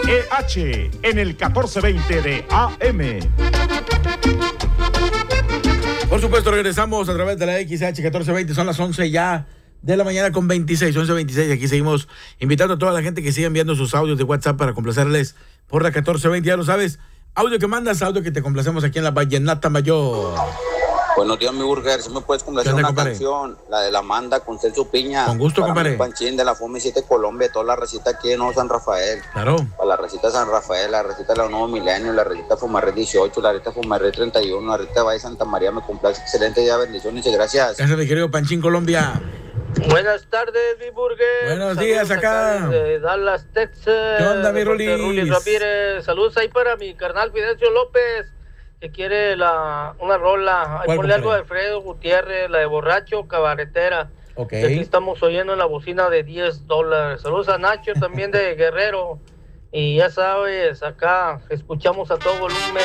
en el 1420 de AM. Por supuesto, regresamos a través de la XH 1420. Son las 11 ya de la mañana con 26, 11:26. Aquí seguimos invitando a toda la gente que siga enviando sus audios de WhatsApp para complacerles por la 1420. Ya lo sabes, audio que mandas, audio que te complacemos aquí en la Vallenata Mayor. Buenos días, mi burger. Si me puedes complacer una canción, la de la Amanda con Celso Piña. Con gusto, compadre. Panchín de la FOMI 7 Colombia, toda la receta aquí en San Rafael. Claro. Para la receta San Rafael, la receta de la Nuevo Milenio, la receta Fumarret 18, la receta Fumarret 31, la receta Valle Santa María. Me complace. Excelente día, bendiciones y gracias. Gracias, mi querido Panchín Colombia. Buenas tardes, mi burger. Buenos días acá. De Dallas, Texas. ¿Qué onda, mi Rulis? Rulis Ramírez. Saludos ahí para mi carnal Fidencio López, que quiere una rola. Ahí ponle algo de Alfredo Gutiérrez, la de Borracho Cabaretera. Ok. Aquí estamos oyendo en la bocina de $10. Saludos a Nacho también de Guerrero. Y ya sabes, acá escuchamos a todo volumen